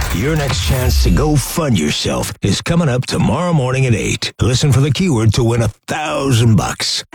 Your next chance to go fund yourself is coming up tomorrow morning at 8. Listen for the keyword to win $1,000.